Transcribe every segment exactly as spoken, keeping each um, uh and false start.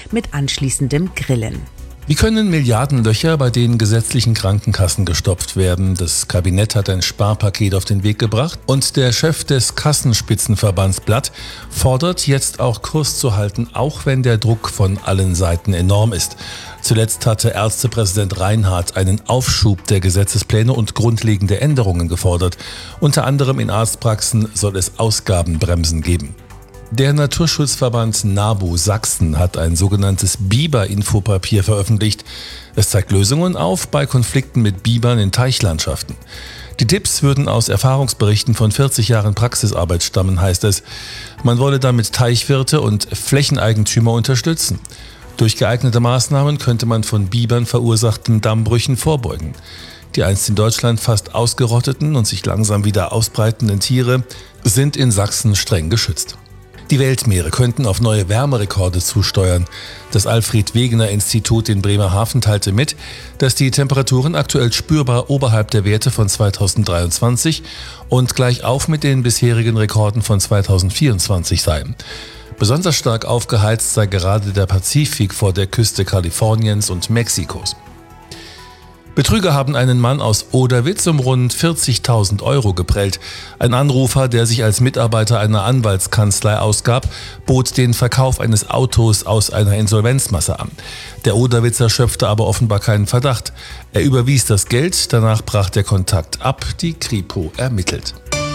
mit anschließendem Grillen. Wie können Milliardenlöcher bei den gesetzlichen Krankenkassen gestopft werden? Das Kabinett hat ein Sparpaket auf den Weg gebracht und der Chef des Kassenspitzenverbands Blatt fordert jetzt auch Kurs zu halten, auch wenn der Druck von allen Seiten enorm ist. Zuletzt hatte Ärztepräsident Reinhardt einen Aufschub der Gesetzespläne und grundlegende Änderungen gefordert. Unter anderem in Arztpraxen soll es Ausgabenbremsen geben. Der Naturschutzverband NABU Sachsen hat ein sogenanntes Biber-Infopapier veröffentlicht. Es zeigt Lösungen auf bei Konflikten mit Bibern in Teichlandschaften. Die Tipps würden aus Erfahrungsberichten von vierzig Jahren Praxisarbeit stammen, heißt es. Man wolle damit Teichwirte und Flächeneigentümer unterstützen. Durch geeignete Maßnahmen könnte man von Bibern verursachten Dammbrüchen vorbeugen. Die einst in Deutschland fast ausgerotteten und sich langsam wieder ausbreitenden Tiere sind in Sachsen streng geschützt. Die Weltmeere könnten auf neue Wärmerekorde zusteuern. Das Alfred-Wegener-Institut in Bremerhaven teilte mit, dass die Temperaturen aktuell spürbar oberhalb der Werte von zweitausenddreiundzwanzig und gleich auf mit den bisherigen Rekorden von zweitausendvierundzwanzig seien. Besonders stark aufgeheizt sei gerade der Pazifik vor der Küste Kaliforniens und Mexikos. Betrüger haben einen Mann aus Oderwitz um rund vierzigtausend Euro geprellt. Ein Anrufer, der sich als Mitarbeiter einer Anwaltskanzlei ausgab, bot den Verkauf eines Autos aus einer Insolvenzmasse an. Der Oderwitzer schöpfte aber offenbar keinen Verdacht. Er überwies das Geld, danach brach der Kontakt ab, die Kripo ermittelt.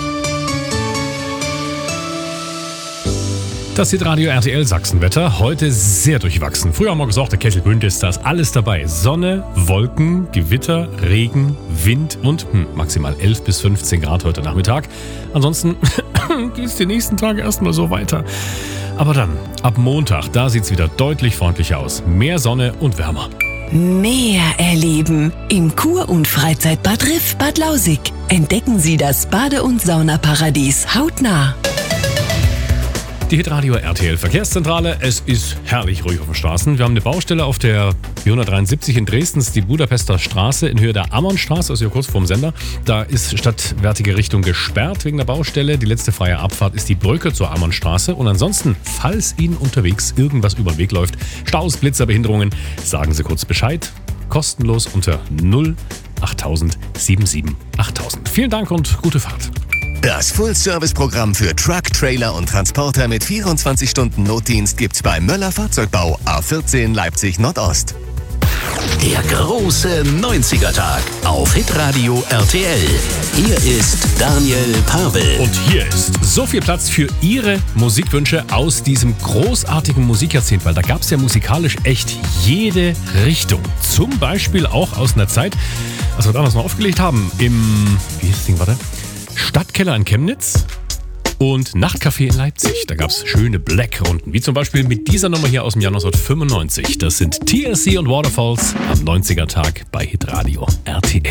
Das Hitradio R T L Sachsenwetter, heute sehr durchwachsen. Früher haben wir gesagt, der Kesselbünd ist das, alles dabei. Sonne, Wolken, Gewitter, Regen, Wind und hm, maximal elf bis fünfzehn Grad heute Nachmittag. Ansonsten geht es die nächsten Tage erstmal so weiter. Aber dann, ab Montag, da sieht es wieder deutlich freundlicher aus. Mehr Sonne und wärmer. Mehr erleben im Kur- und Freizeitbad Riff Bad Lausick. Entdecken Sie das Bade- und Saunaparadies hautnah. Die Hitradio R T L Verkehrszentrale. Es ist herrlich ruhig auf den Straßen. Wir haben eine Baustelle auf der B hundertdreiundsiebzig in Dresden, das ist die Budapester Straße in Höhe der Ammernstraße, also hier kurz vorm Sender. Da ist stadtwärtige Richtung gesperrt wegen der Baustelle. Die letzte freie Abfahrt ist die Brücke zur Ammernstraße. Und ansonsten, falls Ihnen unterwegs irgendwas über den Weg läuft, Staus, Blitzer, Behinderungen, sagen Sie kurz Bescheid. Kostenlos unter null achttausend siebenundsiebzig achttausend. Vielen Dank und gute Fahrt. Das Full-Service-Programm für Truck, Trailer und Transporter mit vierundzwanzig Stunden Notdienst gibt's bei Möller Fahrzeugbau A vierzehn Leipzig Nordost. Der große neunziger-Tag auf Hitradio R T L. Hier ist Daniel Pavel. Und hier ist so viel Platz für Ihre Musikwünsche aus diesem großartigen Musikjahrzehnt, weil da gab es ja musikalisch echt jede Richtung. Zum Beispiel auch aus einer Zeit, als wir damals noch aufgelegt haben, im, wie hieß das Ding, warte? Stadtkeller in Chemnitz und Nachtcafé in Leipzig. Da gab es schöne Black-Runden, wie zum Beispiel mit dieser Nummer hier aus dem Jahr neunzehnhundertfünfundneunzig. Das sind T L C und Waterfalls am neunziger-Tag bei Hitradio R T L.